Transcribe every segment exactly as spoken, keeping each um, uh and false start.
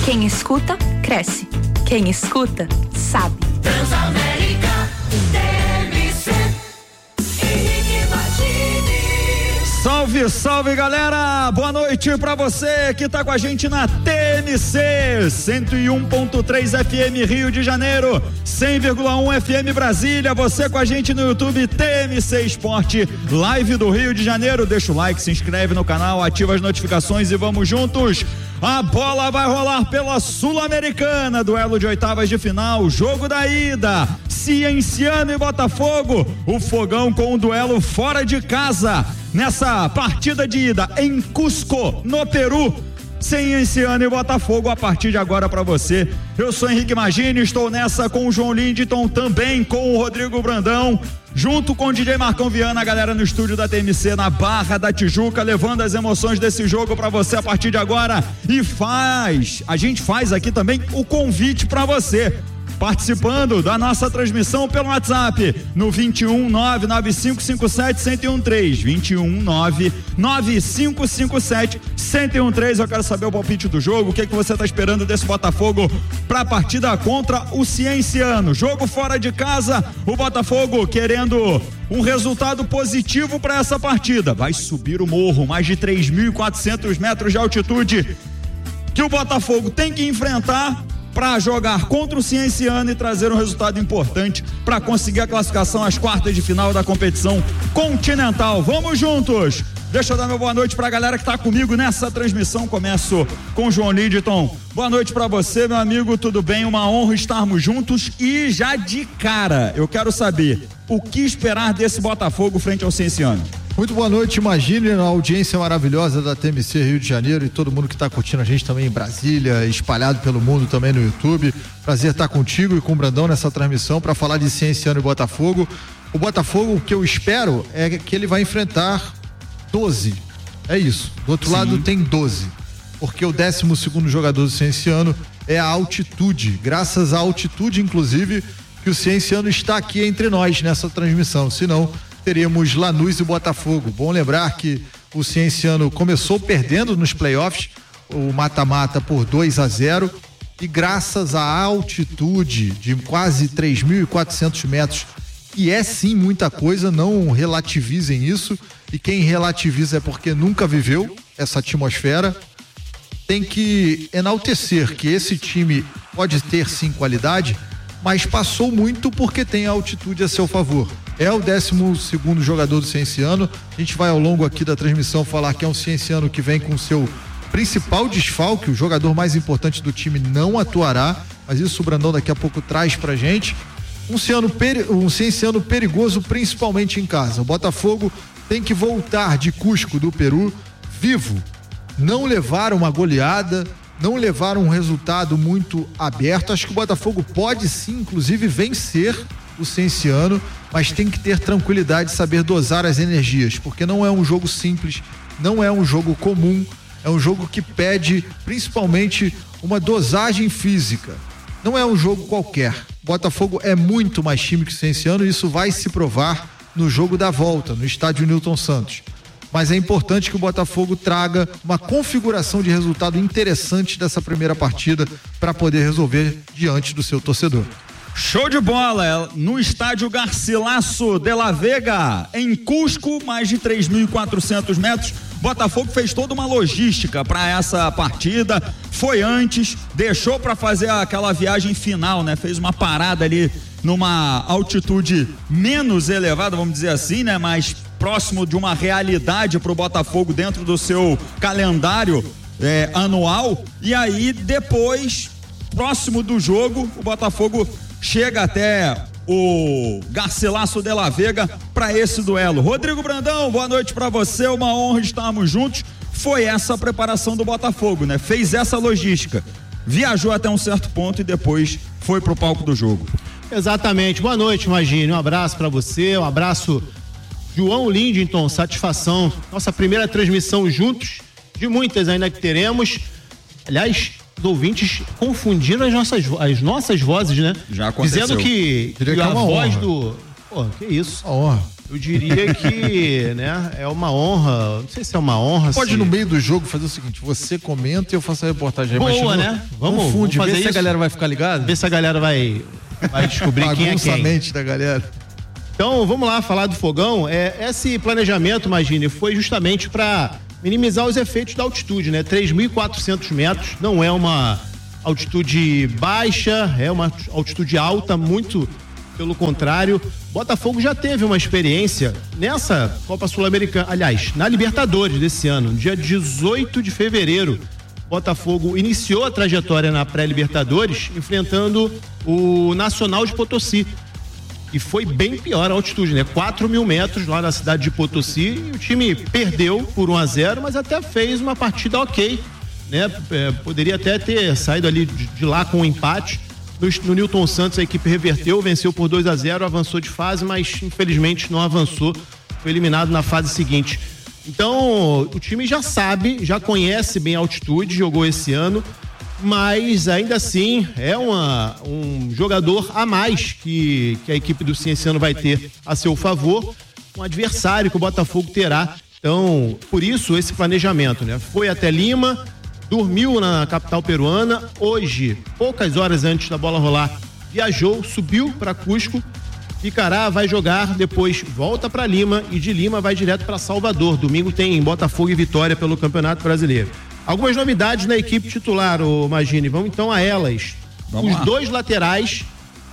Quem escuta, cresce. Quem escuta, sabe. Transamérica, T M C, Henrique Martini. Salve, salve, galera! Boa noite pra você que tá com a gente na T M C cento e um ponto três F M Rio de Janeiro, cem vírgula um F M Brasília. Você com a gente no YouTube T M C Esporte, live do Rio de Janeiro. Deixa o like, se inscreve no canal, ativa as notificações e vamos juntos. A bola vai rolar pela Sul-Americana, duelo de oitavas de final, jogo da ida, Cienciano e Botafogo, o Fogão com um duelo fora de casa, nessa partida de ida em Cusco, no Peru. Cienciano e Botafogo a partir de agora pra você. Eu sou Henrique Martini, estou nessa com o João Lindenton, também com o Rodrigo Brandão, junto com o D J Marcão Viana, a galera no estúdio da T M C na Barra da Tijuca, levando as emoções desse jogo pra você a partir de agora. E faz, a gente faz aqui também o convite pra você, participando da nossa transmissão pelo WhatsApp no vinte e um, nove nove cinco cinco sete, um zero um três, vinte e um, nove nove cinco cinco sete, um zero um três. Eu quero saber o palpite do jogo, o que é que você está esperando desse Botafogo para a partida contra o Cienciano. Jogo fora de casa, o Botafogo querendo um resultado positivo para essa partida. Vai subir o morro, mais de três mil e quatrocentos metros de altitude, que o Botafogo tem que enfrentar para jogar contra o Cienciano e trazer um resultado importante para conseguir a classificação às quartas de final da competição continental. Vamos juntos! Deixa eu dar meu boa noite para a galera que está comigo nessa transmissão. Começo com o João Lindenton. Boa noite para você, meu amigo, tudo bem? Uma honra estarmos juntos e já de cara eu quero saber o que esperar desse Botafogo frente ao Cienciano. Muito boa noite, imagine a audiência maravilhosa da T M C Rio de Janeiro e todo mundo que está curtindo a gente também em Brasília, espalhado pelo mundo também no YouTube. Prazer estar contigo e com o Brandão nessa transmissão para falar de Cienciano e Botafogo. O Botafogo, o que eu espero é que ele vai enfrentar doze, é isso. Do outro Sim. lado tem doze, porque o décimo segundo jogador do Cienciano é a altitude, graças à altitude inclusive que o Cienciano está aqui entre nós nessa transmissão, senão teremos Lanús e Botafogo. Bom lembrar que o Cienciano começou perdendo nos playoffs, o mata-mata por dois a zero, e graças à altitude de quase três mil e quatrocentos metros, e é sim muita coisa, não relativizem isso, e quem relativiza é porque nunca viveu essa atmosfera, tem que enaltecer que esse time pode ter sim qualidade, mas passou muito porque tem a altitude a seu favor. É o décimo segundo jogador do Cienciano. A gente vai ao longo aqui da transmissão falar que é um Cienciano que vem com seu principal desfalque, o jogador mais importante do time não atuará, mas isso o Brandão daqui a pouco traz pra gente. Um Cienciano, peri- um Cienciano perigoso, principalmente em casa. O Botafogo tem que voltar de Cusco, do Peru, vivo. Não levar uma goleada, não levar um resultado muito aberto. Acho que o Botafogo pode sim, inclusive, vencer o Cienciano, mas tem que ter tranquilidade e saber dosar as energias, porque não é um jogo simples, não é um jogo comum, é um jogo que pede principalmente uma dosagem física. Não é um jogo qualquer. Botafogo é muito mais time que o Cienciano e isso vai se provar no jogo da volta, no estádio Newton Santos. Mas é importante que o Botafogo traga uma configuração de resultado interessante dessa primeira partida para poder resolver diante do seu torcedor. Show de bola, no estádio Garcilaso de la Vega, em Cusco, mais de três mil e quatrocentos metros. Botafogo fez toda uma logística para essa partida, foi antes, deixou para fazer aquela viagem final, né? Fez uma parada ali numa altitude menos elevada, vamos dizer assim, né? Mais próximo de uma realidade para o Botafogo dentro do seu calendário é, anual. E aí depois, próximo do jogo, o Botafogo chega até o Garcilaso de la Vega para esse duelo. Rodrigo Brandão, boa noite para você, uma honra estarmos juntos. Foi essa a preparação do Botafogo, né? Fez essa logística, viajou até um certo ponto e depois foi pro palco do jogo. Exatamente, boa noite, Magine, um abraço para você, um abraço João Lindenton, satisfação, nossa primeira transmissão juntos, de muitas ainda que teremos. Aliás, os ouvintes confundiram as nossas, as nossas vozes, né? Já aconteceu. Dizendo que, que que a é uma voz honra. do Pô, que isso. Uma honra. Eu diria que, né, é uma honra, não sei se é uma honra. Pode se... no meio do jogo fazer o seguinte, você comenta e eu faço a reportagem. Boa, Mas, né? Vamos, confunde, vamos fazer vê isso. se a galera vai ficar ligada. Ver se a galera vai, vai descobrir quem é quem. A mente da galera. Então, vamos lá falar do fogão. É, esse planejamento, imagine, foi justamente para minimizar os efeitos da altitude, né? três mil e quatrocentos metros, não é uma altitude baixa, é uma altitude alta, muito pelo contrário. Botafogo já teve uma experiência nessa Copa Sul-Americana, aliás, na Libertadores desse ano, dia dezoito de fevereiro. Botafogo iniciou a trajetória na pré-Libertadores enfrentando o Nacional de Potosí. E foi bem pior a altitude, né? quatro mil metros lá na cidade de Potosí, e o time perdeu por um a zero, mas até fez uma partida ok, né? É, poderia até ter saído ali de, de lá com um empate. No, no Newton Santos a equipe reverteu, venceu por dois a zero, avançou de fase, mas infelizmente não avançou, foi eliminado na fase seguinte. Então, o time já sabe, já conhece bem a altitude, jogou esse ano, mas ainda assim é uma, um jogador a mais que, que a equipe do Cienciano vai ter a seu favor, um adversário que o Botafogo terá. Então, por isso esse planejamento, né? Foi até Lima, dormiu na capital peruana, hoje, poucas horas antes da bola rolar, viajou, subiu para Cusco, ficará, vai jogar, depois volta para Lima e de Lima vai direto para Salvador. Domingo tem Botafogo e Vitória pelo Campeonato Brasileiro. Algumas novidades na equipe titular, ô Magini, vamos então a elas. Vamos Os lá. dois laterais,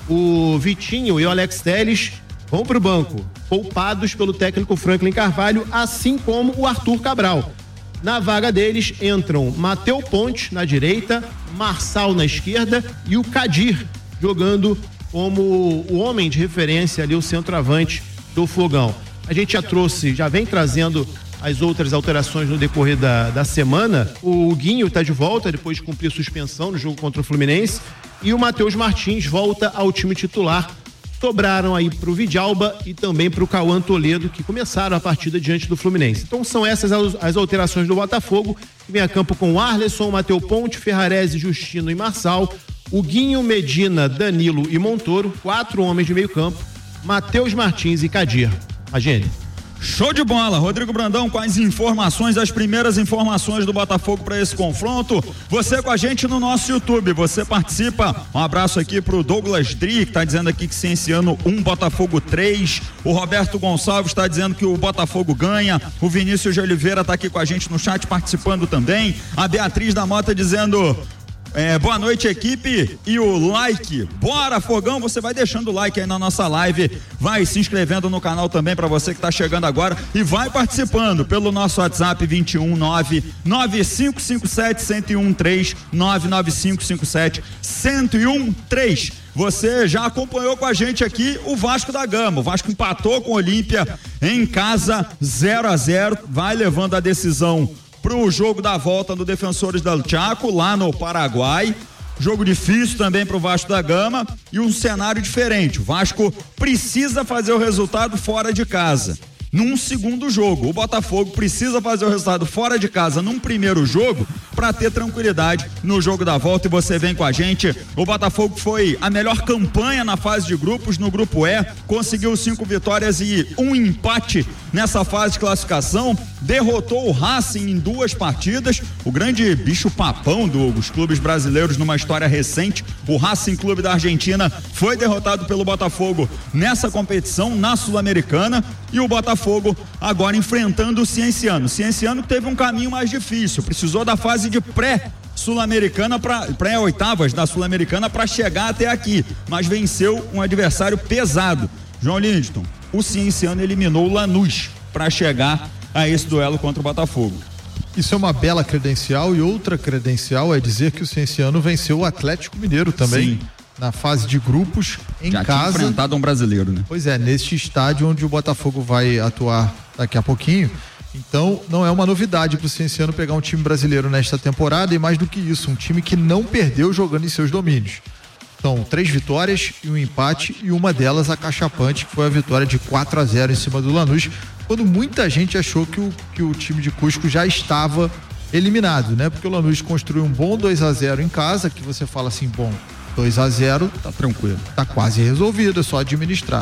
o Vitinho e o Alex Telles, vão para o banco, poupados pelo técnico Franklin Carvalho, assim como o Arthur Cabral. Na vaga deles entram Matheus Ponte na direita, Marçal na esquerda e o Kadir jogando como o homem de referência ali, o centroavante do Fogão. A gente já trouxe, já vem trazendo as outras alterações no decorrer da, da semana. O Guinho está de volta depois de cumprir suspensão no jogo contra o Fluminense e o Matheus Martins volta ao time titular. Sobraram aí pro Vidalba e também pro Cauã Toledo, que começaram a partida diante do Fluminense. Então são essas as alterações do Botafogo, que vem a campo com Arleson, Matheus Ponte, Ferrarese, Justino e Marçal, o Guinho, Medina, Danilo e Montoro, quatro homens de meio campo, Matheus Martins e Kadir. Agene. Show de bola, Rodrigo Brandão com as informações, as primeiras informações do Botafogo para esse confronto. Você com a gente no nosso YouTube, você participa. Um abraço aqui pro Douglas Dri, que tá dizendo aqui que Cienciano um, Botafogo três. O Roberto Gonçalves tá dizendo que o Botafogo ganha. O Vinícius de Oliveira tá aqui com a gente no chat participando também. A Beatriz da Mota dizendo: É, boa noite, equipe, e o like, bora Fogão, você vai deixando o like aí na nossa live, vai se inscrevendo no canal também para você que tá chegando agora e vai participando pelo nosso WhatsApp vinte e um nove nove cinco cinco sete um zero um três nove nove cinco cinco sete um zero um três. Você já acompanhou com a gente aqui o Vasco da Gama. O Vasco empatou com o Olímpia em casa, zero a zero, vai levando a decisão pro jogo da volta do Defensores del Chaco, lá no Paraguai. Jogo difícil também pro Vasco da Gama e um cenário diferente. O Vasco precisa fazer o resultado fora de casa num segundo jogo. O Botafogo precisa fazer o resultado fora de casa num primeiro jogo para ter tranquilidade no jogo da volta, e você vem com a gente. O Botafogo foi a melhor campanha na fase de grupos, no grupo E, conseguiu cinco vitórias e um empate nessa fase de classificação, derrotou o Racing em duas partidas, o grande bicho papão dos clubes brasileiros numa história recente. O Racing Clube da Argentina foi derrotado pelo Botafogo nessa competição, na Sul-Americana, e o Botafogo agora enfrentando o Cienciano. O Cienciano teve um caminho mais difícil, precisou da fase de pré Sul-Americana, para pré-oitavas da Sul-Americana para chegar até aqui, mas venceu um adversário pesado. João Lindton, o Cienciano eliminou o Lanús para chegar a esse duelo contra o Botafogo. Isso é uma bela credencial, e outra credencial é dizer que o Cienciano venceu o Atlético Mineiro também. Sim. Na fase de grupos, em Já casa. tinha enfrentado um brasileiro, né? Pois é, neste estádio onde o Botafogo vai atuar daqui a pouquinho. Então, não é uma novidade para o Cienciano pegar um time brasileiro nesta temporada, e mais do que isso, um time que não perdeu jogando em seus domínios. Então, três vitórias e um empate, e uma delas acachapante, que foi a vitória de quatro a zero em cima do Lanús, quando muita gente achou que o, que o time de Cusco já estava eliminado, né? Porque o Lanús construiu um bom dois a zero em casa, que você fala assim, bom, dois a zero, tá tranquilo, tá quase resolvido, é só administrar.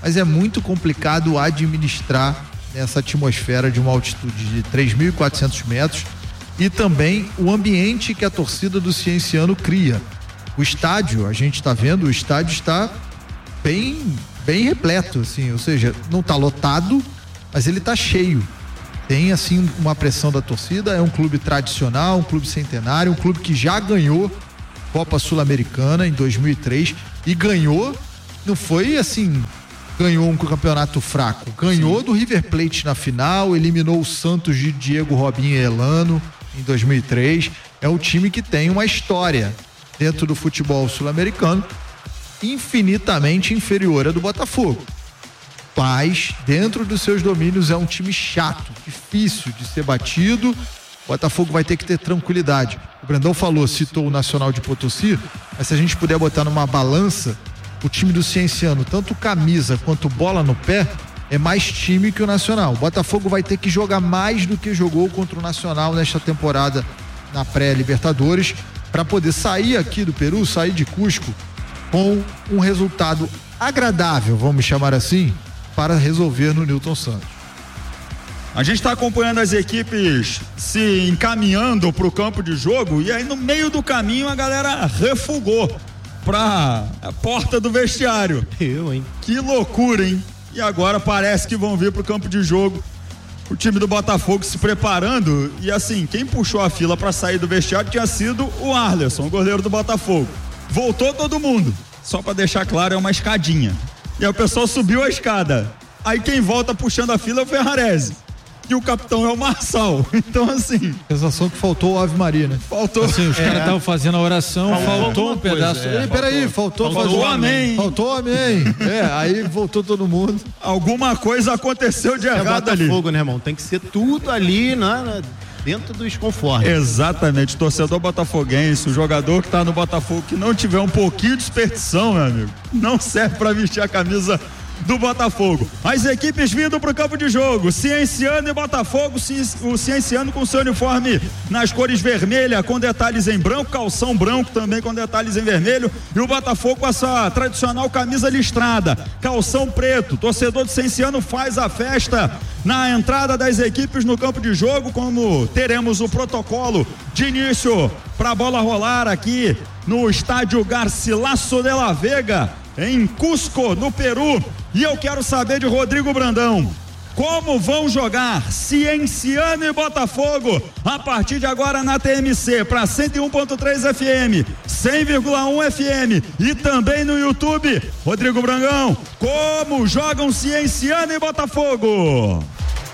mas é muito complicado administrar nessa atmosfera de uma altitude de três mil e quatrocentos metros e também o ambiente que a torcida do Cienciano cria. O estádio, a gente está vendo, o estádio está bem, bem repleto, assim, ou seja, não está lotado, mas ele está cheio. Tem, assim, uma pressão da torcida, é um clube tradicional, um clube centenário, um clube que já ganhou Copa Sul-Americana em dois mil e três e ganhou, não foi assim, ganhou um campeonato fraco, ganhou Sim. do River Plate na final, eliminou o Santos de Diego Robinho e Elano em dois mil e três, é um time que tem uma história dentro do futebol sul-americano infinitamente inferior à do Botafogo. Mas, dentro dos seus domínios, é um time chato, difícil de ser batido. O Botafogo vai ter que ter tranquilidade. O Brandão falou, citou o Nacional de Potosí, mas se a gente puder botar numa balança, o time do Cienciano, tanto camisa quanto bola no pé, é mais time que o Nacional. O Botafogo vai ter que jogar mais do que jogou contra o Nacional nesta temporada na pré-Libertadores, para poder sair aqui do Peru, sair de Cusco, com um resultado agradável, vamos chamar assim, para resolver no Newton Santos. A gente está acompanhando as equipes se encaminhando para o campo de jogo e aí no meio do caminho a galera refugou para a porta do vestiário. Eu, hein? Que loucura, hein? E agora parece que vão vir para o campo de jogo. O time do Botafogo se preparando e assim, quem puxou a fila para sair do vestiário tinha sido o Arleson, o goleiro do Botafogo. Voltou todo mundo, só para deixar claro, é uma escadinha. E aí o pessoal subiu a escada. Aí quem volta puxando a fila é o Ferrarese. E o capitão é o Marçal. Então, assim. Sensação que faltou o Ave Maria, né? Faltou. Assim, os é. caras estavam fazendo a oração, faltou, faltou um pedaço. É. Ei, peraí, faltou, faltou fazer o amém. Faltou o amém. É, aí voltou todo mundo. Alguma coisa aconteceu de errado é ali. Botafogo, né, irmão? Tem que ser tudo ali na, na, dentro dos conformes. Exatamente. Torcedor botafoguense, o jogador que tá no Botafogo que não tiver um pouquinho de superstição, meu amigo, não serve pra vestir a camisa do Botafogo. As equipes vindo pro campo de jogo, Cienciano e Botafogo, o Cienciano com seu uniforme nas cores vermelha com detalhes em branco, calção branco também com detalhes em vermelho, e o Botafogo com a sua tradicional camisa listrada, calção preto. Torcedor do Cienciano faz a festa na entrada das equipes no campo de jogo, como teremos o protocolo de início para a bola rolar aqui no estádio Garcilaso de la Vega, em Cusco, no Peru. E eu quero saber de Rodrigo Brandão, como vão jogar Cienciano e Botafogo a partir de agora na T M C para cento e um ponto três F M, cem vírgula um F M e também no YouTube. Rodrigo Brandão, como jogam Cienciano e Botafogo?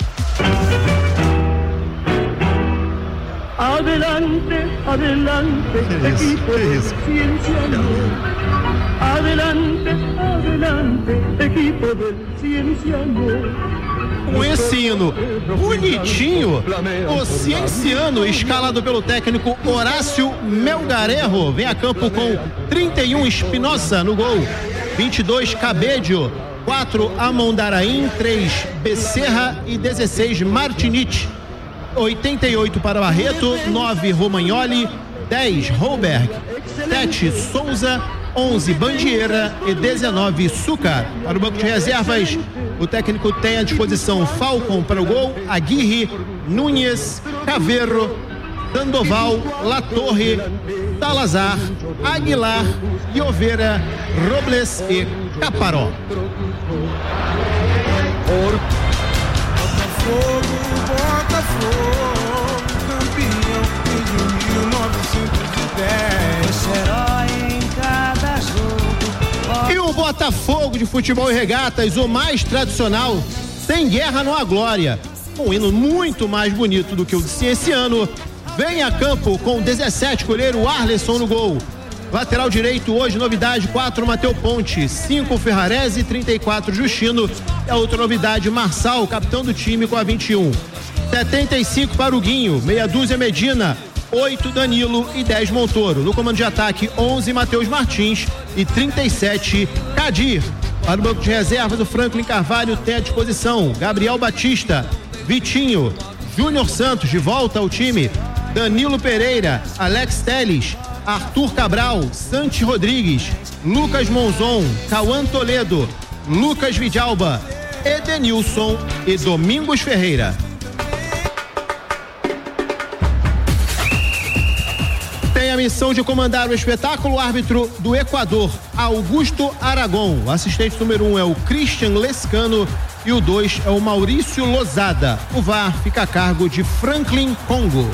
Adelante, adelante, equipo de Cienciano. Adelante, adelante, equipo de Cienciano. Com esse hino bonitinho, o Cienciano, escalado pelo técnico Horácio Melgarejo, vem a campo com trinta e um Espinosa no gol, vinte e dois Cabedio, quatro Amondaraim, três Becerra e dezesseis Martinite, oitenta e oito para Barreto, nove Romagnoli, dez Holberg, sete Souza, onze Bandieira e dezenove Sucar. Para o banco de reservas, o técnico tem à disposição Falcon para o gol, Aguirre, Núñez, Caveiro, Sandoval, Latorre, Salazar, Aguilar, Lloveira, Robles e Caparó. Botafogo, Botafogo, campeão desde mil novecentos e dez, herói em cada jogo. E o Botafogo de futebol e regatas, o mais tradicional, sem guerra não há glória. Um hino muito mais bonito do que o de Cienciano, vem a campo com dezessete goleiro Arleson no gol. Lateral direito, hoje novidade, quatro Mateu Ponte, cinco Ferrarese, trinta e quatro Justino. E a outra novidade, Marçal, capitão do time com a vinte e um. setenta e cinco para o Guinho, meia dúzia Medina, oito Danilo e dez Montoro. No comando de ataque, onze Matheus Martins e trinta e sete Cadir. Para o banco de reservas, o Franklin Carvalho tem à disposição Gabriel Batista, Vitinho, Júnior Santos de volta ao time, Danilo Pereira, Alex Teles, Arthur Cabral, Santi Rodrigues, Lucas Monzon, Cauã Toledo, Lucas Vidalba, Edenilson e Domingos Ferreira. Tem a missão de comandar o espetáculo o árbitro do Equador, Augusto Aragon. O assistente número um é o Christian Lescano e o dois é o Maurício Lozada. O V A R fica a cargo de Franklin Congo.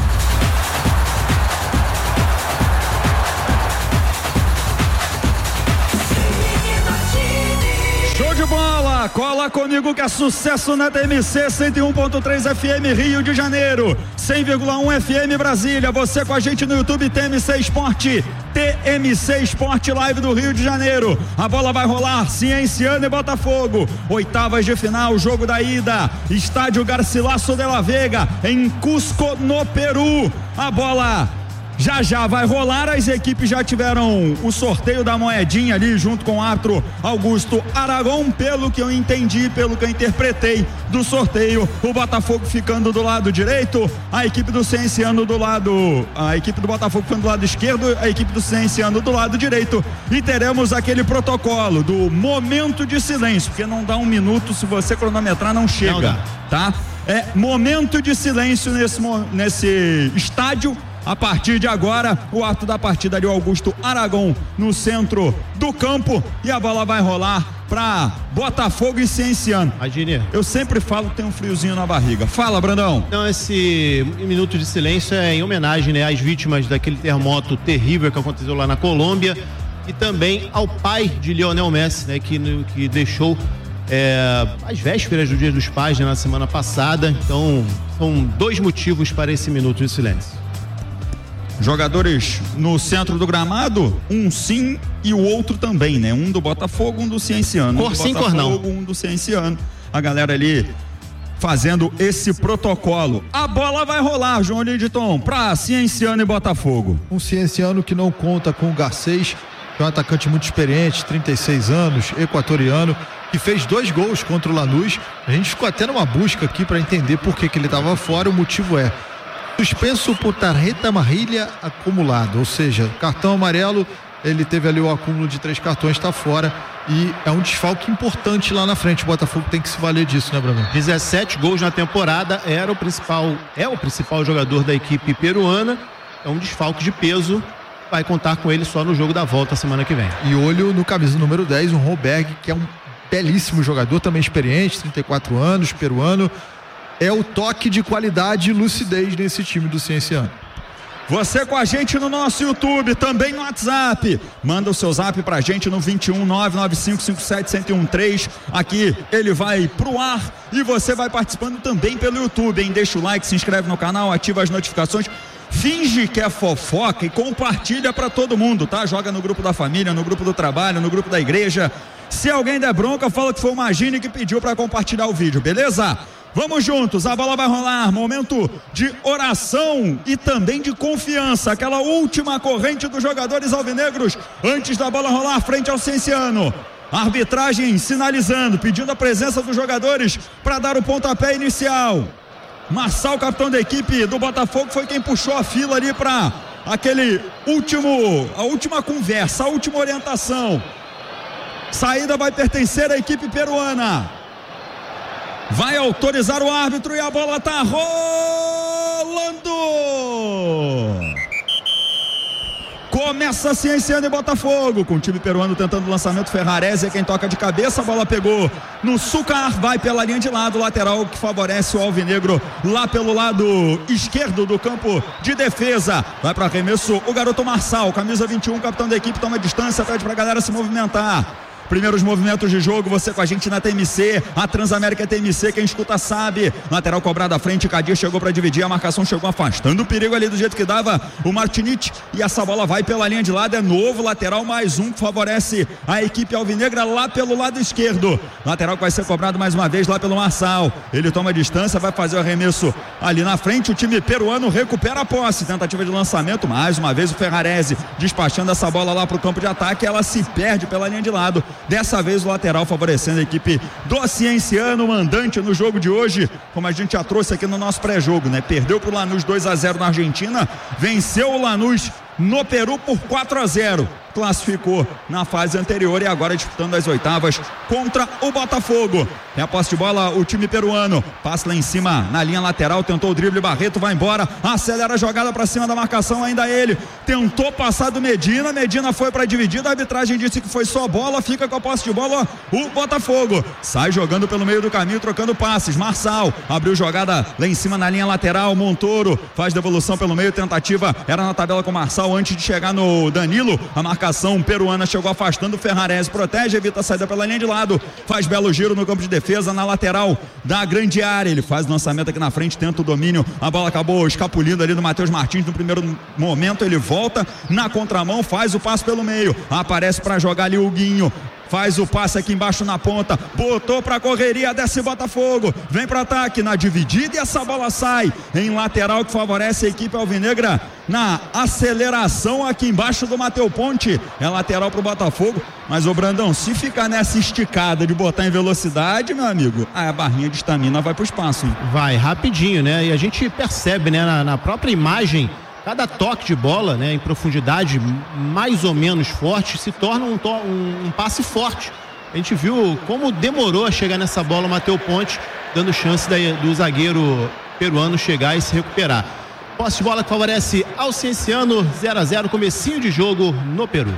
Show de bola! Cola comigo que é sucesso na T M C cento e um ponto três F M Rio de Janeiro, cem vírgula um F M Brasília. Você com a gente no YouTube T M C Esporte, T M C Esporte Live do Rio de Janeiro. A bola vai rolar, Cienciano e Botafogo. Oitavas de final, jogo da ida. Estádio Garcilaso de la Vega, em Cusco, no Peru. A bola já já vai rolar, as equipes já tiveram o sorteio da moedinha ali junto com o árbitro Augusto Aragon, pelo que eu entendi, pelo que eu interpretei do sorteio, o Botafogo ficando do lado direito, a equipe do Cienciano do lado, a equipe do Botafogo ficando do lado esquerdo, a equipe do Cienciano do lado direito, e teremos aquele protocolo do momento de silêncio, porque não dá um minuto, se você cronometrar não chega, não tá? É momento de silêncio nesse, nesse estádio. A partir de agora, o ato da partida ali, o Augusto Aragon no centro do campo, e a bola vai rolar para Botafogo e Cienciano. Imagine. Eu sempre falo que tem um friozinho na barriga. Fala, Brandão. Não, esse minuto de silêncio é em homenagem, né, às vítimas daquele terremoto terrível que aconteceu lá na Colômbia, e também ao pai de Lionel Messi, né, que, que deixou é, as vésperas do Dia dos Pais, né, na semana passada. Então, são dois motivos para esse minuto de silêncio. Jogadores no centro do gramado, um sim e o outro também, né? Um do Botafogo, um do Cienciano. Cor sim, cor não. Um do Cienciano. A galera ali fazendo esse protocolo. A bola vai rolar, João Lidton, para Cienciano e Botafogo. Um Cienciano que não conta com o Garcês, que é um atacante muito experiente, trinta e seis anos, equatoriano, que fez dois gols contra o Lanús. A gente ficou até numa busca aqui para entender por que, que ele estava fora. O motivo é suspenso por tarjeta amarilla acumulado, ou seja, cartão amarelo, ele teve ali o acúmulo de três cartões, está fora, e é um desfalque importante lá na frente. O Botafogo tem que se valer disso, né, Bruno? dezessete gols na temporada, era o principal, é o principal jogador da equipe peruana, é um desfalque de peso, vai contar com ele só no jogo da volta semana que vem. E olho no camisa número dez, o Romberg, que é um belíssimo jogador, também experiente, trinta e quatro anos, peruano. É o toque de qualidade e lucidez nesse time do Cienciano. Você com a gente no nosso YouTube, também no WhatsApp. Manda o seu zap pra gente no vinte e um, nove nove cinco cinco sete, um zero um três. Aqui ele vai pro ar e você vai participando também pelo YouTube, hein? Deixa o like, se inscreve no canal, ativa as notificações. Finge que é fofoca e compartilha pra todo mundo, tá? Joga no grupo da família, no grupo do trabalho, no grupo da igreja. Se alguém der bronca, fala que foi o Magine que pediu pra compartilhar o vídeo, beleza? Vamos juntos, a bola vai rolar, momento de oração e também de confiança, aquela última corrente dos jogadores alvinegros antes da bola rolar frente ao Cienciano. Arbitragem sinalizando, pedindo a presença dos jogadores para dar o pontapé inicial. Marçal, capitão da equipe do Botafogo, foi quem puxou a fila ali para aquele último, a última conversa, a última orientação. Saída vai pertencer à equipe peruana. Vai autorizar o árbitro e a bola tá rolando. Começa Cienciano e Botafogo, com o time peruano tentando o lançamento. Ferrarese é quem toca de cabeça, a bola pegou no Sucar, vai pela linha de lado, lateral que favorece o alvinegro lá pelo lado esquerdo do campo de defesa. Vai para arremesso o garoto Marçal, camisa vinte e um, capitão da equipe, toma distância, pede pra galera se movimentar. Primeiros movimentos de jogo, você com a gente na T M C, a Transamérica T M C, quem escuta sabe. Lateral cobrado à frente, Cadir chegou para dividir, a marcação chegou afastando o perigo ali do jeito que dava o Martinich, e essa bola vai pela linha de lado, é novo lateral, mais um que favorece a equipe alvinegra lá pelo lado esquerdo. Lateral que vai ser cobrado mais uma vez lá pelo Marçal, ele toma distância, vai fazer o arremesso ali na frente, o time peruano recupera a posse, tentativa de lançamento, mais uma vez o Ferrarese despachando essa bola lá para o campo de ataque, ela se perde pela linha de lado. Dessa vez o lateral favorecendo a equipe do Cienciano, mandante no jogo de hoje, como a gente já trouxe aqui no nosso pré-jogo, né? Perdeu pro Lanús dois a zero na Argentina, venceu o Lanús no Peru por quatro a zero. classificou na fase anterior e agora disputando as oitavas contra o Botafogo. É a posse de bola, o time peruano. Passa lá em cima na linha lateral, tentou o drible, Barreto vai embora, acelera a jogada para cima da marcação, ainda ele. Tentou passar do Medina, Medina foi para dividida, a arbitragem disse que foi só bola, fica com a posse de bola o Botafogo. Sai jogando pelo meio do caminho, trocando passes. Marçal abriu jogada lá em cima na linha lateral, Montoro faz devolução pelo meio, tentativa era na tabela com o Marçal antes de chegar no Danilo. A marcação peruana chegou afastando, o Ferrarese protege, evita a saída pela linha de lado, faz belo giro no campo de defesa, na lateral da grande área, ele faz o lançamento aqui na frente, tenta o domínio, a bola acabou escapulindo ali do Matheus Martins no primeiro momento, ele volta na contramão, faz o passe pelo meio, aparece para jogar ali o Guinho, faz o passe aqui embaixo na ponta, botou pra correria, desce Botafogo, vem pro ataque na dividida e essa bola sai em lateral que favorece a equipe alvinegra na aceleração aqui embaixo do Mateu Ponte. É lateral pro Botafogo, mas o Brandão, se ficar nessa esticada de botar em velocidade, meu amigo, a barrinha de estamina vai pro espaço, hein? Vai rapidinho, né? E a gente percebe, né, na, na própria imagem, cada toque de bola, né, em profundidade mais ou menos forte se torna um, to- um, um passe forte. A gente viu como demorou a chegar nessa bola o Mateu Ponte, dando chance da, do zagueiro peruano chegar e se recuperar. Posse de bola que favorece ao Cienciano, zero a zero, comecinho de jogo no Peru.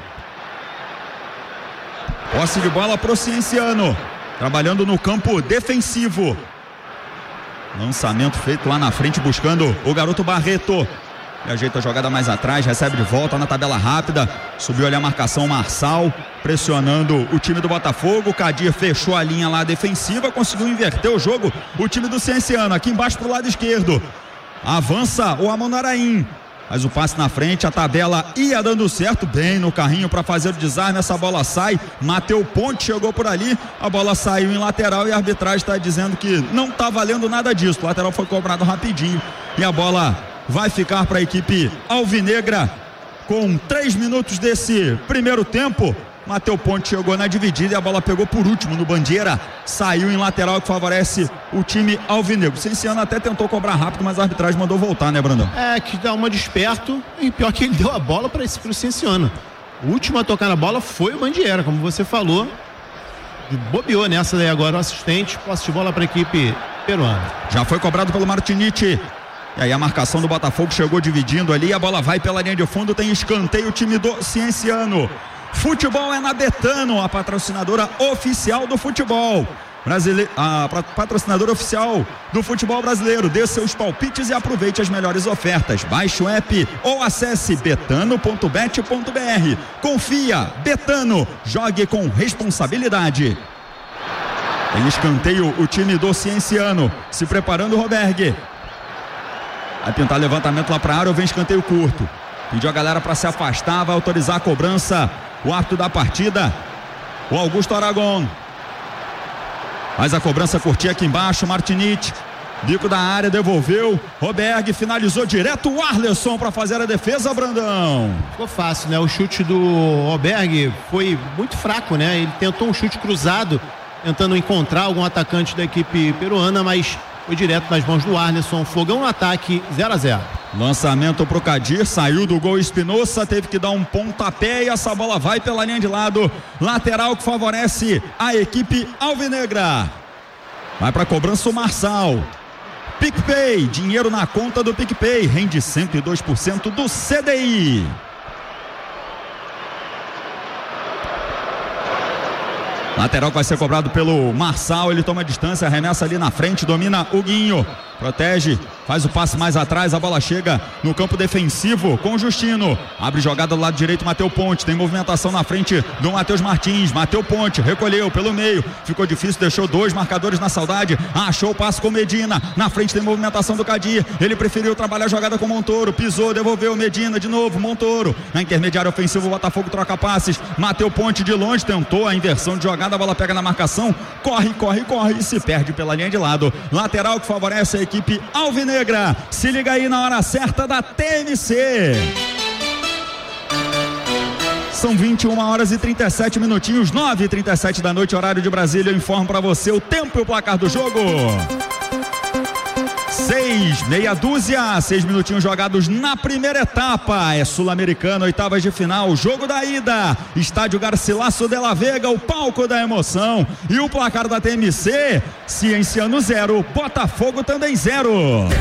Posse de bola pro Cienciano, trabalhando no campo defensivo. Lançamento feito lá na frente, buscando o garoto Barreto. E ajeita a jogada mais atrás, recebe de volta na tabela rápida, subiu ali a marcação Marçal, pressionando o time do Botafogo. O Kadir fechou a linha lá defensiva, conseguiu inverter o jogo, o time do Cienciano, aqui embaixo pro lado esquerdo, avança o Amonaraim, faz o passe na frente, a tabela ia dando certo, bem no carrinho para fazer o desarme, essa bola sai, Mateu Ponte chegou por ali, a bola saiu em lateral e a arbitragem está dizendo que não tá valendo nada disso, o lateral foi cobrado rapidinho e a bola vai ficar para a equipe alvinegra com três minutos desse primeiro tempo. Mateu Ponte chegou na dividida e a bola pegou por último no Bandeira, saiu em lateral que favorece o time alvinegro. O Cienciano até tentou cobrar rápido, mas a arbitragem mandou voltar, né, Brandão? É, que dá uma de esperto e pior que ele deu a bola para esse pro Cienciano. O último a tocar na bola foi o Bandeira, como você falou, bobeou nessa daí agora o assistente. Posse de bola para a equipe peruana. Já foi cobrado pelo Martinite. E aí a marcação do Botafogo chegou dividindo ali, a bola vai pela linha de fundo, tem escanteio o time do Cienciano. Futebol é na Betano, a patrocinadora oficial do futebol brasileiro, a patrocinadora oficial do futebol brasileiro. Dê seus palpites e aproveite as melhores ofertas. Baixe o app ou acesse betano ponto bet ponto br. Confia, Betano, jogue com responsabilidade. Tem escanteio o time do Cienciano, se preparando o Roberg. Vai tentar levantamento lá para a área, vem escanteio curto. Pediu a galera para se afastar, vai autorizar a cobrança. O árbitro da partida, o Augusto Aragon. Faz a cobrança curtinha aqui embaixo, Martinite. Bico da área, devolveu. Roberg finalizou direto o Arleson para fazer a defesa, Brandão. Ficou fácil, né? O chute do Roberg foi muito fraco, né? Ele tentou um chute cruzado, tentando encontrar algum atacante da equipe peruana, mas foi direto nas mãos do Arleson. Fogão no ataque, zero a zero. Lançamento pro Kadir, saiu do gol Espinosa, teve que dar um pontapé e essa bola vai pela linha de lado. Lateral que favorece a equipe alvinegra. Vai pra cobrança o Marçal. PicPay, dinheiro na conta do PicPay, rende cento e dois por cento do C D I. Lateral que vai ser cobrado pelo Marçal, ele toma distância, arremessa ali na frente, domina o Guinho, protege, faz o passe mais atrás, a bola chega no campo defensivo com o Justino, abre jogada do lado direito, Mateu Ponte, tem movimentação na frente do Matheus Martins, Mateu Ponte, recolheu pelo meio, ficou difícil, deixou dois marcadores na saudade, achou o passe com Medina, na frente tem movimentação do Kadir, ele preferiu trabalhar a jogada com Montoro, pisou, devolveu Medina de novo, Montoro, na intermediária ofensiva o Botafogo troca passes, Mateu Ponte de longe, tentou a inversão de jogada, a bola pega na marcação, corre, corre, corre e se perde pela linha de lado, lateral que favorece a equipe alvinegra. Se liga aí na hora certa da T M C. São vinte e uma horas e trinta e sete minutinhos, nove e trinta e sete da noite, horário de Brasília. Eu informo para você o tempo e o placar do jogo. Seis, meia dúzia, seis minutinhos jogados na primeira etapa. É Sul-Americana, oitavas de final, jogo da ida. Estádio Garcilaso de la Vega, o palco da emoção. E o placar da T M C, Cienciano zero, Botafogo também zero.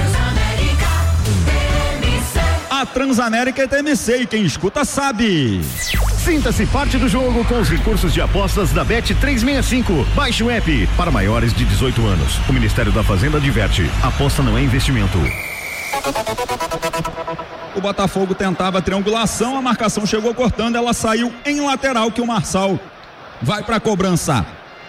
A Transamérica é T M C e quem escuta sabe. Sinta-se parte do jogo com os recursos de apostas da Bet trezentos e sessenta e cinco. Baixe o app para maiores de dezoito anos. O Ministério da Fazenda adverte: aposta não é investimento. O Botafogo tentava triangulação, a marcação chegou cortando, ela saiu em lateral que o Marçal vai para a cobrança.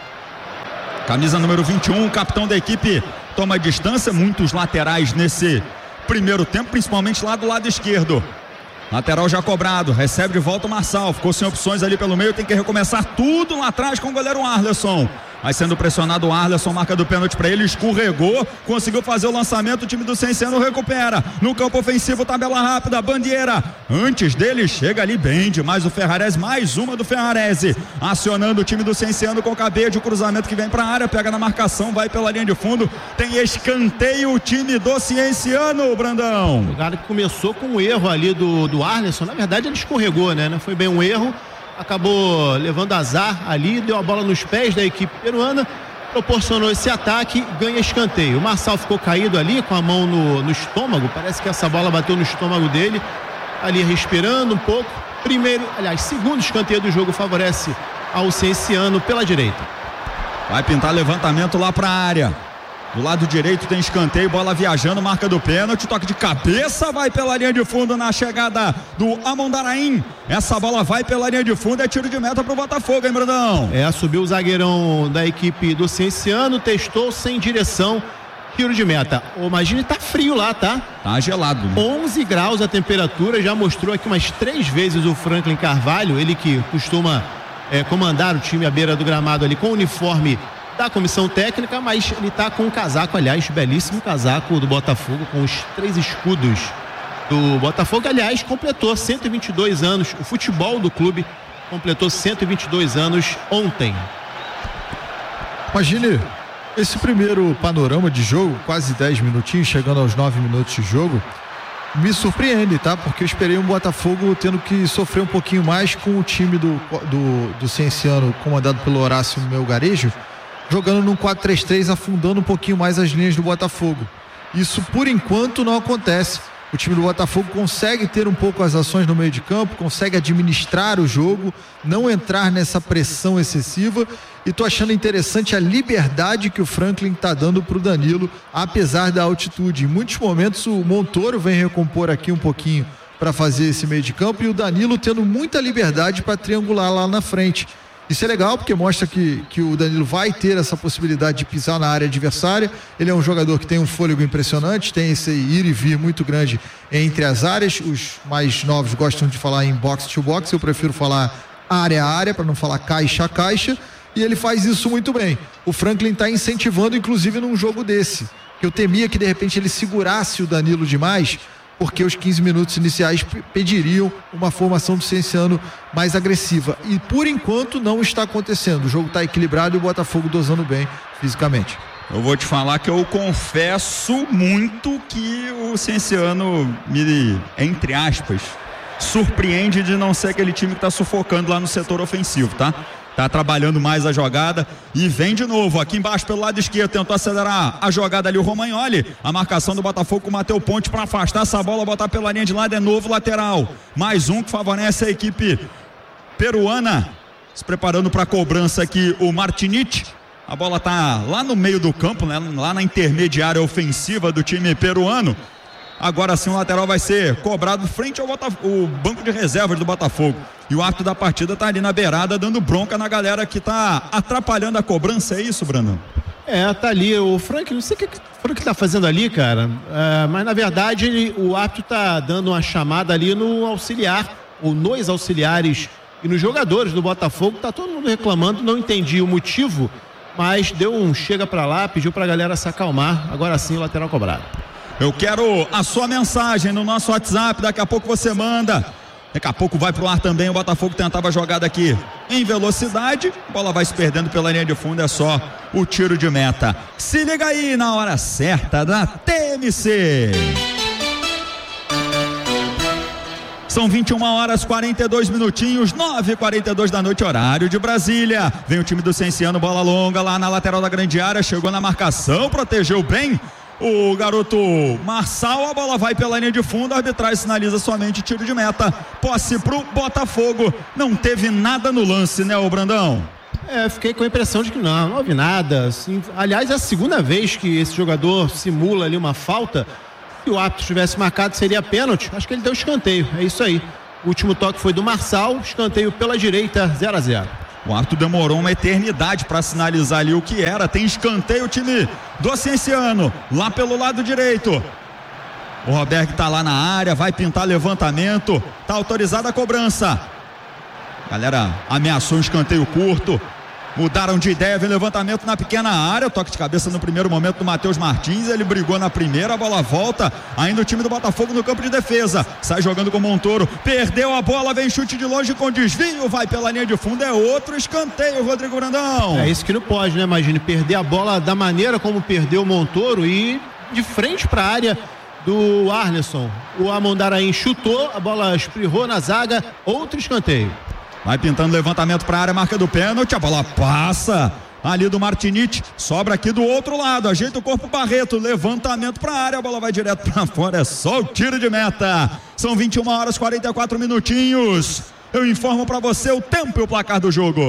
Camisa número vinte e um, capitão da equipe, toma distância, muitos laterais nesse primeiro tempo, principalmente lá do lado esquerdo. Lateral já cobrado, recebe de volta o Marçal, ficou sem opções ali pelo meio, tem que recomeçar tudo lá atrás com o goleiro Arleson. Vai sendo pressionado o Arleson, marca do pênalti para ele, escorregou, conseguiu fazer o lançamento, o time do Cienciano recupera. No campo ofensivo, tabela rápida, Bandeira. Antes dele, chega ali bem demais o Ferrarese, mais uma do Ferrarese. Acionando o time do Cienciano com o Cabede, o cruzamento que vem para a área, pega na marcação, vai pela linha de fundo. Tem escanteio o time do Cienciano, Brandão. O jogada que começou com um erro ali do, do Arleson, na verdade ele escorregou, né? Não foi bem um erro. Acabou levando azar ali, deu a bola nos pés da equipe peruana, proporcionou esse ataque, ganha escanteio. O Marçal ficou caído ali com a mão no, no estômago, parece que essa bola bateu no estômago dele, ali respirando um pouco. Primeiro, aliás, segundo escanteio do jogo favorece ao Cienciano pela direita. Vai pintar levantamento lá para a área. Do lado direito tem escanteio, bola viajando, marca do pênalti, toque de cabeça, vai pela linha de fundo na chegada do Amondaraim. Essa bola vai pela linha de fundo, é tiro de meta pro Botafogo, hein, Brandão? É, subiu o zagueirão da equipe do Cienciano, testou sem direção, tiro de meta. Ô, imagine, tá frio lá, tá? Tá gelado. Né? onze graus a temperatura, já mostrou aqui umas três vezes o Franklin Carvalho, ele que costuma é, comandar o time à beira do gramado ali com o uniforme da comissão técnica, mas ele tá com um casaco, aliás, belíssimo casaco do Botafogo, com os três escudos do Botafogo, aliás, completou cento e vinte e dois anos, o futebol do clube completou cento e vinte e dois anos ontem. Imagine esse primeiro panorama de jogo, quase dez minutinhos, chegando aos nove minutos de jogo, me surpreende, tá? Porque eu esperei um Botafogo tendo que sofrer um pouquinho mais com o time do, do, do Cienciano, comandado pelo Horácio Melgarejo, jogando num quatro três três, afundando um pouquinho mais as linhas do Botafogo. Isso, por enquanto, não acontece. O time do Botafogo consegue ter um pouco as ações no meio de campo, consegue administrar o jogo, não entrar nessa pressão excessiva, e tô achando interessante a liberdade que o Franklin tá dando pro Danilo, apesar da altitude. Em muitos momentos o Montoro vem recompor aqui um pouquinho para fazer esse meio de campo, e o Danilo tendo muita liberdade para triangular lá na frente. Isso é legal porque mostra que, que o Danilo vai ter essa possibilidade de pisar na área adversária. Ele é um jogador que tem um fôlego impressionante, tem esse ir e vir muito grande entre as áreas. Os mais novos gostam de falar em box to box, eu prefiro falar área a área para não falar caixa a caixa, e ele faz isso muito bem. O Franklin está incentivando, inclusive num jogo desse, que eu temia que de repente ele segurasse o Danilo demais, porque os quinze minutos iniciais pediriam uma formação do Cienciano mais agressiva. E por enquanto não está acontecendo. O jogo está equilibrado e o Botafogo dosando bem fisicamente. Eu vou te falar que eu confesso muito que o Cienciano me, entre aspas, surpreende de não ser aquele time que está sufocando lá no setor ofensivo, tá? Tá trabalhando mais a jogada e vem de novo aqui embaixo pelo lado esquerdo, tentou acelerar a jogada ali o Romagnoli, a marcação do Botafogo com o Mateu Ponte para afastar essa bola, botar pela linha de lado, é novo lateral, mais um que favorece a equipe peruana, se preparando para a cobrança aqui o Martinite. A bola tá lá no meio do campo, né? Lá na intermediária ofensiva do time peruano. Agora sim o lateral vai ser cobrado frente ao Botafogo, o banco de reservas do Botafogo. E o árbitro da partida tá ali na beirada, dando bronca na galera que tá atrapalhando a cobrança, é isso, Brandão? É, tá ali o Frank, não sei o que o Frank tá fazendo ali, cara, é, mas na verdade ele, o árbitro tá dando uma chamada ali no auxiliar, ou nos auxiliares e nos jogadores do Botafogo, tá todo mundo reclamando, não entendi o motivo, mas deu um chega pra lá, pediu pra galera se acalmar, agora sim o lateral cobrado. Eu quero a sua mensagem no nosso WhatsApp, daqui a pouco você manda Daqui a pouco vai pro ar também, o Botafogo tentava a jogada aqui em velocidade, a bola vai se perdendo pela linha de fundo, é só o tiro de meta. Se liga aí na hora certa da T M C. São vinte e uma horas, quarenta e dois minutinhos, nove e quarenta e dois da noite, horário de Brasília. Vem o time do Cienciano, bola longa lá na lateral da grande área, chegou na marcação, protegeu bem o garoto Marçal, a bola vai pela linha de fundo, a arbitragem sinaliza somente tiro de meta, posse pro Botafogo. Não teve nada no lance, né, ô Brandão? É, fiquei com a impressão de que não, não houve nada. Assim, aliás, é a segunda vez que esse jogador simula ali uma falta. Se o árbitro tivesse marcado, seria pênalti. Acho que ele deu escanteio, é isso aí. O último toque foi do Marçal, escanteio pela direita, zero a zero. O árbitro demorou uma eternidade para sinalizar ali o que era. Tem escanteio o time do Cienciano, lá pelo lado direito. O Roberto tá lá na área, vai pintar levantamento, tá autorizada a cobrança. Galera ameaçou um escanteio curto, mudaram de ideia, vem levantamento na pequena área, toque de cabeça no primeiro momento do Matheus Martins, ele brigou na primeira, a bola volta, ainda o time do Botafogo no campo de defesa, sai jogando com o Montoro, perdeu a bola, vem chute de longe com desvio, vai pela linha de fundo, é outro escanteio, Rodrigo Brandão. É isso que não pode, né, imagine, perder a bola da maneira como perdeu o Montoro e de frente para a área do Arneson. O Amondarain chutou, a bola espirrou na zaga, outro escanteio. Vai pintando levantamento para a área, marca do pênalti, a bola passa ali do Martinite, sobra aqui do outro lado, ajeita o corpo Barreto, levantamento para a área, a bola vai direto para fora, é só o tiro de meta. São vinte e uma horas, quarenta e quatro minutinhos. Eu informo para você o tempo e o placar do jogo.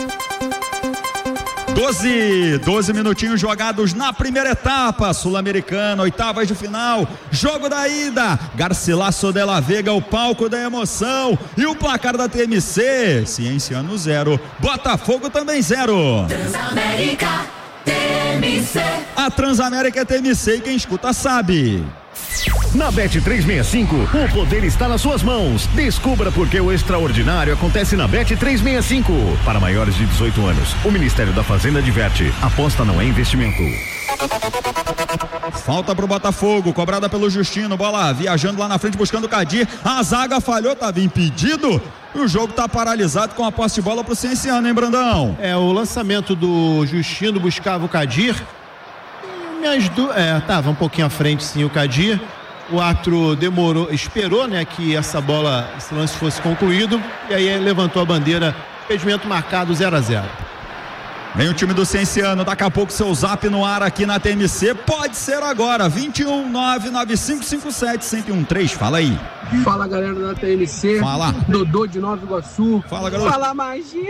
doze, doze minutinhos jogados na primeira etapa, Sul-Americana, oitavas de final, jogo da ida, Garcilaso de la Vega, o palco da emoção, e o placar da T M C, Cienciano zero, Botafogo também zero. Transamérica T M C. A Transamérica é T M C e quem escuta sabe. Na Bet trezentos e sessenta e cinco, o poder está nas suas mãos. Descubra por que o extraordinário acontece na Bet trezentos e sessenta e cinco. Para maiores de dezoito anos, o Ministério da Fazenda adverte: aposta não é investimento. Falta pro Botafogo, cobrada pelo Justino, bola viajando lá na frente buscando o Kadir, a zaga falhou, estava impedido e o jogo tá paralisado com a posse de bola pro Cienciano, hein, Brandão? É, o lançamento do Justino buscava o Kadir. Me ajudou, é, tava um pouquinho à frente sim o Kadir. O árbitro demorou, esperou, né, que essa bola, esse lance fosse concluído, e aí levantou a bandeira, impedimento marcado zero a zero. Vem o time do Cienciano, daqui a pouco seu zap no ar aqui na T M C, pode ser agora, vinte e um, nove nove cinco cinco sete, um zero um três, fala aí. Fala galera da T M C, fala. Dodô de Nova Iguaçu, fala garoto. Fala Magine,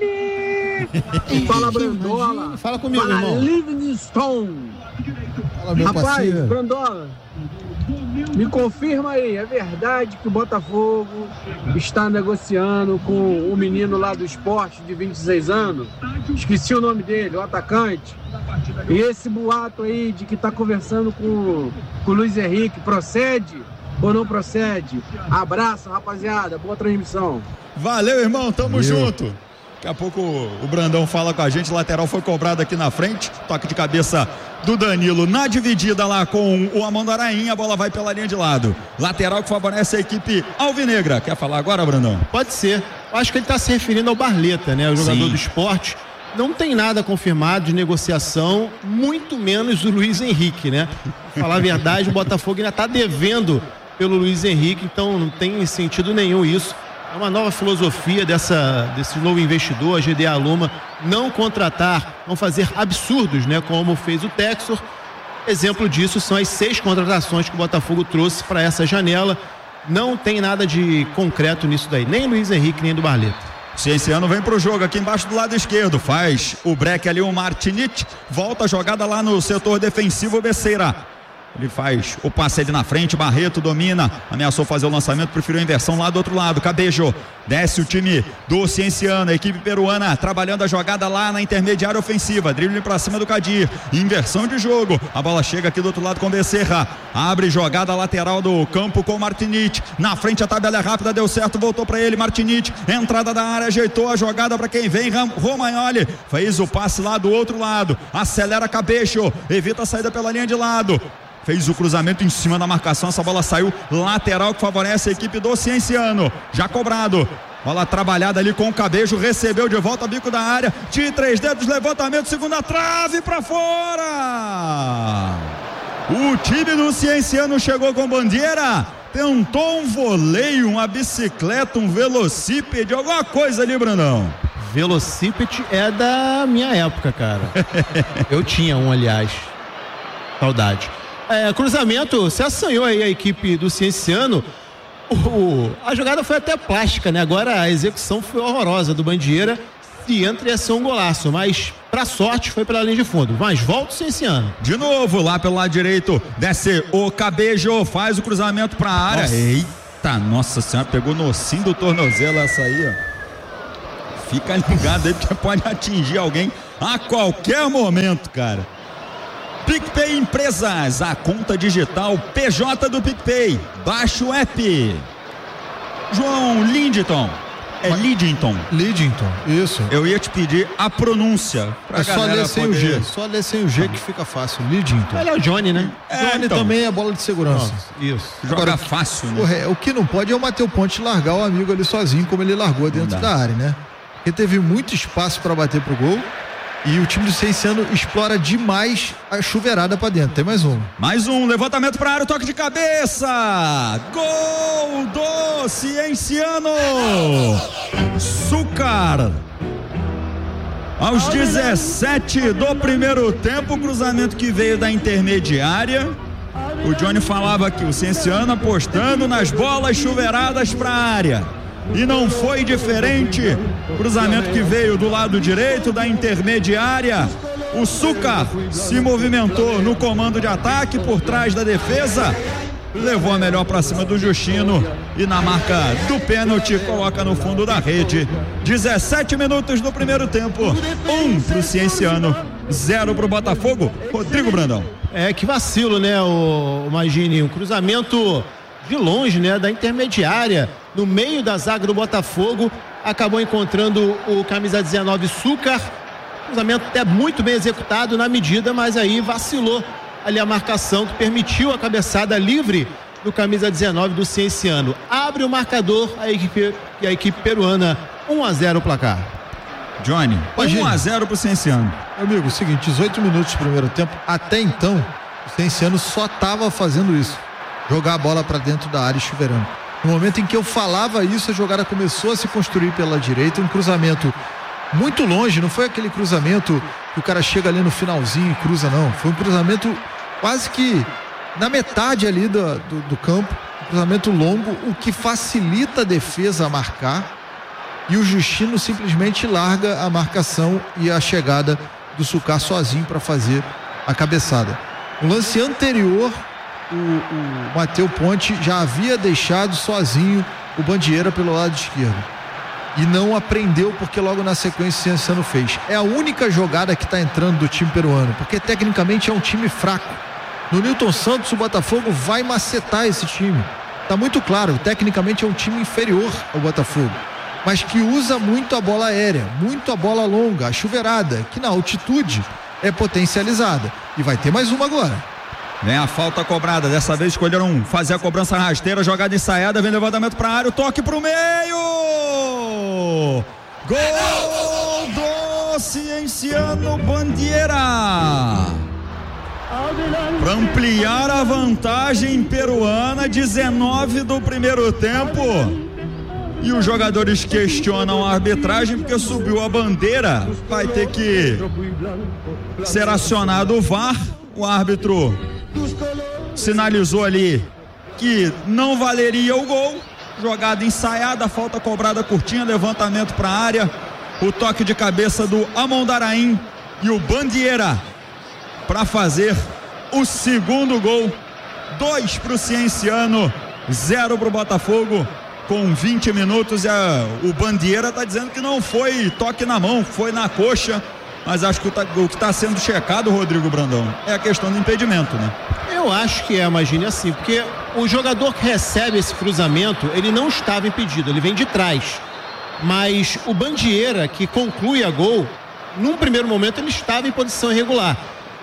fala Brandola, fala comigo, fala irmão. Livingstone. Fala, meu Rapaz, parceiro. Brandola, me confirma aí, é verdade que o Botafogo está negociando com o menino lá do esporte de vinte e seis anos? Esqueci o nome dele, o atacante. E esse boato aí de que está conversando com, com o Luiz Henrique, procede ou não procede? Abraço, rapaziada, boa transmissão. Valeu, irmão, tamo Valeu. junto. Daqui a pouco o Brandão fala com a gente, lateral foi cobrado aqui na frente, toque de cabeça do Danilo na dividida lá com o Amandarain, a bola vai pela linha de lado, lateral que favorece a equipe alvinegra. Quer falar agora, Brandão? Pode ser, eu acho que ele está se referindo ao Barleta, né, o jogador Sim. do esporte. Não tem nada confirmado de negociação, muito menos o Luiz Henrique, né? Pra falar a verdade, o Botafogo ainda está devendo pelo Luiz Henrique, então não tem sentido nenhum isso. É uma nova filosofia dessa, desse novo investidor, a G D A Luma, não contratar, não fazer absurdos, né, como fez o Texor. Exemplo disso são as seis contratações que o Botafogo trouxe para essa janela. Não tem nada de concreto nisso daí, nem Luiz Henrique, nem do Barleta. Cienciano vem pro jogo aqui embaixo do lado esquerdo, faz o break ali o Martinite, volta a jogada lá no setor defensivo, Becerra. Ele faz o passe ali na frente, Barreto domina, ameaçou fazer o lançamento, preferiu a inversão lá do outro lado, Cabejo, desce o time do Cienciano, a equipe peruana trabalhando a jogada lá na intermediária ofensiva, drible pra cima do Kadir, inversão de jogo, a bola chega aqui do outro lado com Becerra, abre jogada lateral do campo com Martinite, na frente a tabela é rápida, deu certo, voltou pra ele, Martinite, entrada da área, ajeitou a jogada pra quem vem, Romagnoli, fez o passe lá do outro lado, acelera Cabejo, evita a saída pela linha de lado, fez o cruzamento em cima da marcação, essa bola saiu lateral que favorece a equipe do Cienciano, já cobrado. Bola trabalhada ali com o Cabejo, recebeu de volta bico da área, de três dedos, levantamento, segunda trave pra fora. O time do Cienciano chegou com bandeira, tentou um voleio, uma bicicleta, um velocípede, alguma coisa ali, Brandão. Velocípede é da minha época, cara. Eu tinha um, aliás. Saudade. É, cruzamento, se assanhou aí a equipe do Cienciano. O, a jogada foi até plástica, né? Agora a execução foi horrorosa do Bandieira. Se entra ia ser um golaço, mas pra sorte foi pela linha de fundo. Mas volta o Cienciano. De novo, lá pelo lado direito, desce o Cabejo, faz o cruzamento pra área. Nossa. Eita, nossa senhora, pegou no ossinho do tornozelo essa aí, ó. Fica ligado aí, porque pode atingir alguém a qualquer momento, cara. PicPay Empresas, a conta digital P J do PicPay. Baixa o app. João Lindton. É Lidington. Lidington, isso. Eu ia te pedir a pronúncia. É só ler sem poder... o G. Só ler sem o G ah. que fica fácil. Lidington. Ele é o Johnny, né? É, Johnny então. Também é bola de segurança. Nossa, isso. Joga Agora, fácil, né? O, o que não pode é o Matheus Ponte largar o amigo ali sozinho, como ele largou dentro da área, né? Porque teve muito espaço para bater pro gol e o time do Cienciano explora demais a chuveirada para dentro. Tem mais um. Mais um, levantamento para área, toque de cabeça. Gol do Cienciano. Sucar. Aos dezessete do primeiro tempo, cruzamento que veio da intermediária. O Johnny falava que o Cienciano apostando nas bolas chuveiradas para a área. E não foi diferente. Cruzamento que veio do lado direito da intermediária. O Sucar se movimentou no comando de ataque por trás da defesa. Levou a melhor para cima do Justino. E na marca do pênalti coloca no fundo da rede. dezessete minutos do primeiro tempo. Um pro Cienciano, zero pro Botafogo. Rodrigo Brandão. É, que vacilo, né, o, o Magini? Um cruzamento de longe, né, da intermediária, no meio da zaga do Botafogo, acabou encontrando o camisa dezenove Sucar. Cruzamento até muito bem executado na medida, mas aí vacilou ali a marcação que permitiu a cabeçada livre do camisa dezenove do Cienciano. Abre o marcador a equipe, a equipe peruana, um a zero o placar. Johnny, um a zero pro Cienciano. Amigo, o seguinte, dezoito minutos do primeiro tempo, até então o Cienciano só estava fazendo isso. Jogar a bola para dentro da área e chuveirando. No momento em que eu falava isso, a jogada começou a se construir pela direita, um cruzamento muito longe, não foi aquele cruzamento que o cara chega ali no finalzinho e cruza, não. Foi um cruzamento quase que na metade ali do, do, do campo, um cruzamento longo, o que facilita a defesa a marcar, e o Justino simplesmente larga a marcação e a chegada do Sucar sozinho para fazer a cabeçada. No lance anterior, O, o Matheus Ponte já havia deixado sozinho o Bandieira pelo lado esquerdo e não aprendeu, porque logo na sequência o Cienciano fez. É a única jogada que está entrando do time peruano, porque tecnicamente é um time fraco. No Nilton Santos, o Botafogo vai macetar esse time, tá muito claro, tecnicamente é um time inferior ao Botafogo, mas que usa muito a bola aérea, muito a bola longa, a chuveirada, que na altitude é potencializada, e vai ter mais uma agora. Vem a falta cobrada, dessa vez escolheram fazer a cobrança rasteira, jogada ensaiada, vem levantamento para a área, o toque para o meio! Gol do Cienciano Bandieira! Para ampliar a vantagem peruana, dezenove do primeiro tempo. E os jogadores questionam a arbitragem porque subiu a bandeira, vai ter que ser acionado o V A R, o árbitro sinalizou ali que não valeria o gol. Jogada ensaiada, falta cobrada curtinha, levantamento para a área, o toque de cabeça do Amondaraim e o Bandieira para fazer o segundo gol. Dois para o Cienciano, zero para o Botafogo. Com vinte minutos, a, o Bandieira está dizendo que não foi toque na mão, foi na coxa. Mas acho que o que está sendo checado, Rodrigo Brandão, é a questão do impedimento, né? Eu acho que é, imagine assim, porque o jogador que recebe esse cruzamento, ele não estava impedido, ele vem de trás. Mas o Bandieira, que conclui a gol, num primeiro momento ele estava em posição irregular.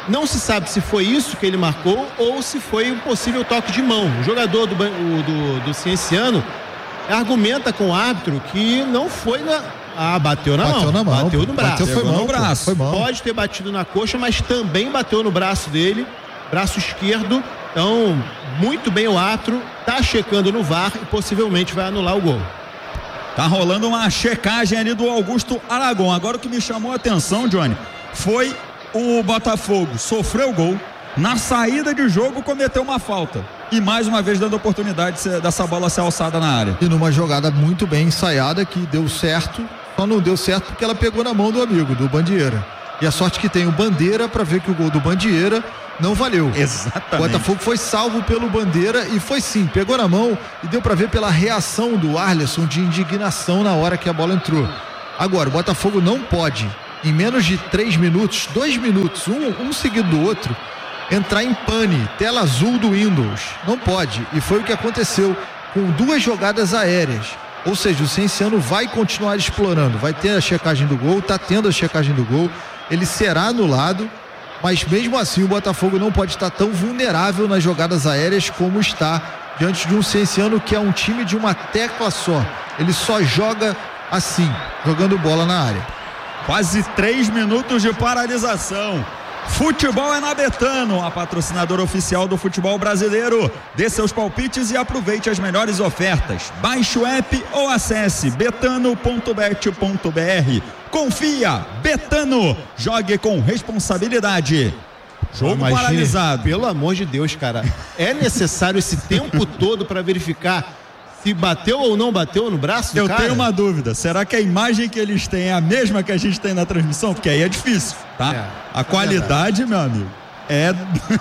Não se sabe se foi isso que ele marcou ou se foi um possível toque de mão. O jogador do, do, do Cienciano argumenta com o árbitro que não foi na... Ah, bateu na bateu mão. Na mão. Bateu no braço. Bateu foi mão, no braço. Foi mão. Pode ter batido na coxa, mas também bateu no braço dele, braço esquerdo. Então, muito bem o árbitro, tá checando no V A R e possivelmente vai anular o gol. Tá rolando uma checagem ali do Augusto Aragão. Agora o que me chamou a atenção, Johnny, foi o Botafogo sofreu o gol, na saída de jogo cometeu uma falta e mais uma vez dando oportunidade de ser, dessa bola ser alçada na área. E numa jogada muito bem ensaiada que deu certo, só não deu certo porque ela pegou na mão do amigo, do Bandieira. E a sorte que tem o Bandeira para ver que o gol do Bandieira não valeu. Exatamente. O Botafogo foi salvo pelo Bandeira e foi sim, pegou na mão e deu para ver pela reação do Arleson de indignação na hora que a bola entrou. Agora, o Botafogo não pode, em menos de três minutos, dois minutos, um, um seguido do outro, entrar em pane, tela azul do Windows. Não pode. E foi o que aconteceu com duas jogadas aéreas. Ou seja, o Cienciano vai continuar explorando, vai ter a checagem do gol, tá tendo a checagem do gol, ele será anulado, mas mesmo assim o Botafogo não pode estar tão vulnerável nas jogadas aéreas como está diante de um Cienciano que é um time de uma tecla só. Ele só joga assim, jogando bola na área. Quase três minutos de paralisação. Futebol é na Betano, a patrocinadora oficial do futebol brasileiro. Dê seus palpites e aproveite as melhores ofertas. Baixe o app ou acesse betano ponto bet ponto br. Confia, Betano, jogue com responsabilidade. Jogo Imagine, paralisado. Pelo amor de Deus, cara, é necessário esse tempo todo para verificar se bateu ou não bateu no braço do Eu cara? tenho uma dúvida, será que a imagem que eles têm é a mesma que a gente tem na transmissão? Porque aí é difícil, tá? É, a qualidade, é meu amigo, é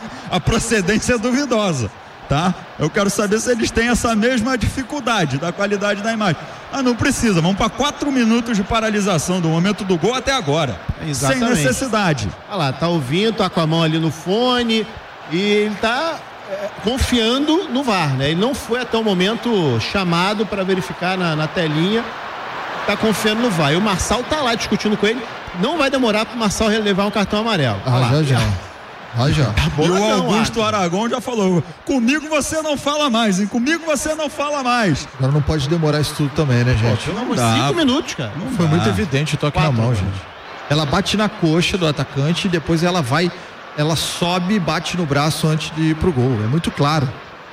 a procedência é duvidosa, tá? Eu quero saber se eles têm essa mesma dificuldade da qualidade da imagem. Ah, não precisa, vamos para quatro minutos de paralisação do momento do gol até agora. Exatamente. Sem necessidade. Olha lá, tá ouvindo, tá com a mão ali no fone e ele tá é, confiando no V A R, né? Ele não foi até o momento chamado para verificar na, na telinha, tá confiando no V A R. E o Marçal tá lá discutindo com ele, não vai demorar pro Marçal levar um cartão amarelo. Ah, já, já. Ah, já. Tá bom, e o Augusto não, Aragão já falou, comigo você não fala mais, hein? Comigo você não fala mais. Agora não pode demorar isso tudo também, né, gente? Pô, cinco minutos, cara. Não Foi dá. muito evidente o toque Quatro, na mão, né? gente. Ela bate na coxa do atacante e depois ela vai, ela sobe e bate no braço antes de ir pro gol. É muito claro.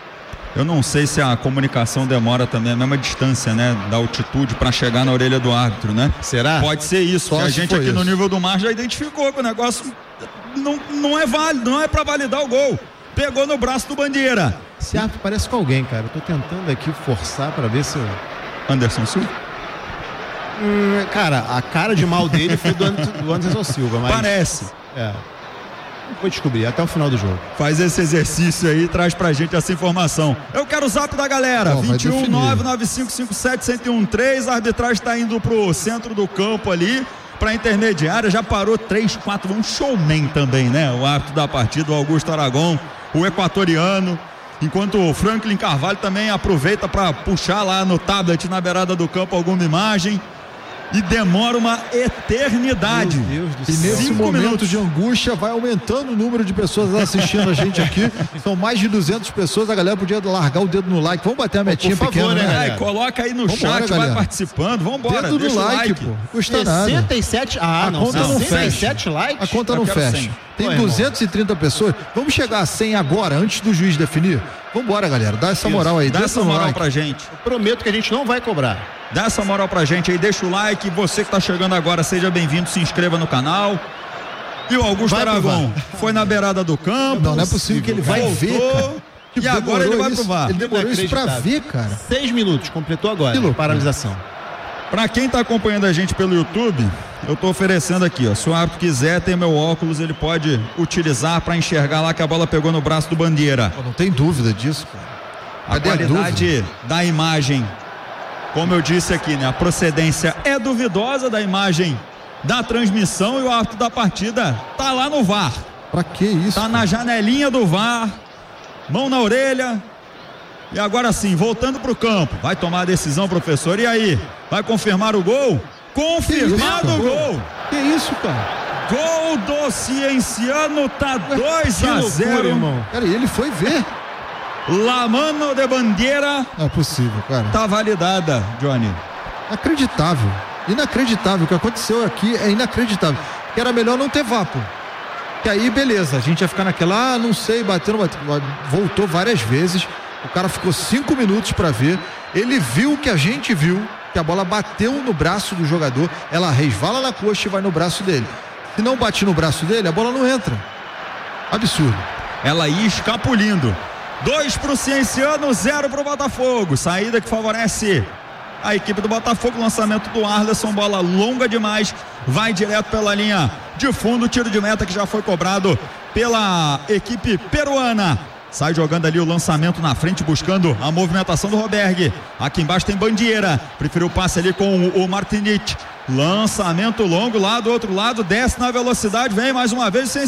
Eu não sei se a comunicação demora também a mesma distância, né? Da altitude para chegar na orelha do árbitro, né? Será? Pode ser isso. Só a gente aqui isso. no nível do mar já identificou que o negócio não, não é válido, não é para validar o gol. Pegou no braço do Bandeira. Esse árbitro parece com alguém, cara. Eu tô tentando aqui forçar para ver se eu... Anderson Silva? Hum, cara, a cara de mal dele foi do, do Anderson Silva, mas... Parece. É. Vou descobrir até o final do jogo. Faz esse exercício aí e traz pra gente essa informação. Eu quero o zap da galera. Bom, vinte e um, nove nove cinco cinco sete, zero um três. A arbitragem tá indo pro centro do campo ali, pra intermediária. Já parou três, quatro. Um showman também, né? O árbitro da partida, o Augusto Aragão, o equatoriano. Enquanto o Franklin Carvalho também aproveita para puxar lá no tablet, na beirada do campo, alguma imagem. E demora uma eternidade. Meu Deus do E céu. nesse Cinco momento minutos. de angústia vai aumentando o número de pessoas assistindo a gente aqui. São mais de duzentas pessoas. A galera podia largar o dedo no like. Vamos bater a metinha Por favor, pequena, né, né? galera? Ai, coloca aí no Vambora, chat, galera. vai participando. Vambora, Dedo deixa no o like, like. pô. Custa nada. sessenta e sete. Ah, A não. conta não sessenta e fecha. sete likes? A conta Eu não quero fecha. cem. Tem Pô, irmão. duzentas e trinta pessoas. Vamos chegar a cem agora, antes do juiz definir? Vambora, galera. Dá essa moral aí. Dá Dedo essa no moral like. pra gente. Prometo que a gente não vai cobrar. Dá essa moral pra gente aí, deixa o like. Você que tá chegando agora, seja bem-vindo, se inscreva no canal. E o Augusto Vai pro Aragão foi na beirada do campo. Não, não é possível que ele vai voltou, ver, cara. E Tipo, agora ele demorou vai isso- pro V A R. Ele demorou isso pra Inacreditável. ver, cara. Seis minutos, completou agora. Que loucura. Paralisação. Pra quem tá acompanhando a gente pelo YouTube, eu tô oferecendo aqui, ó. Se o árbitro quiser, tem meu óculos, ele pode utilizar pra enxergar lá que a bola pegou no braço do Bandeira. Pô, não tem dúvida disso, cara. A Cadê a qualidade da imagem, como eu disse aqui, né? A procedência é duvidosa da imagem da transmissão e o árbitro da partida tá lá no V A R. Pra que isso? Tá na janelinha do V A R, mão na orelha. E agora sim, voltando pro campo. Vai tomar a decisão, professor. E aí? Vai confirmar o gol? Confirmado Que o isso, gol! Que isso, cara? Gol do Cienciano, tá dois a zero, irmão. Cara, ele foi ver. La mano de bandeira. Não é possível, cara. Tá validada, Johnny. Inacreditável. Inacreditável. O que aconteceu aqui é inacreditável. Que era melhor não ter V A R, pô. Que aí, beleza, a gente ia ficar naquela, ah, não sei, bateu, bateu. Voltou várias vezes. O cara ficou cinco minutos pra ver. Ele viu o que a gente viu, que a bola bateu no braço do jogador. Ela resvala na coxa e vai no braço dele. Se não bate no braço dele, a bola não entra. Absurdo. Ela ia escapulindo. Dois pro Cienciano, zero pro Botafogo. Saída que favorece a equipe do Botafogo. Lançamento do Arleson, bola longa demais. Vai direto pela linha de fundo. Tiro de meta que já foi cobrado pela equipe peruana. Sai jogando ali o lançamento na frente, buscando a movimentação do Roberg. Aqui embaixo tem Bandeira. Preferiu o passe ali com o Martinic. Lançamento longo lá do outro lado. Desce na velocidade. Vem mais uma vez.